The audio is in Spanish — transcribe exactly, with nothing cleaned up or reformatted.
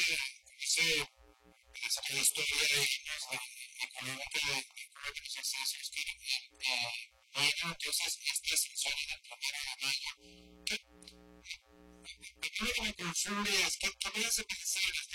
ese, esa historia de ellos, de económica de cómo los accesos que bueno, entonces esta ascensión en el primero de mayo, ¿qué, qué me confunde? ¿Qué, qué me hace pensar?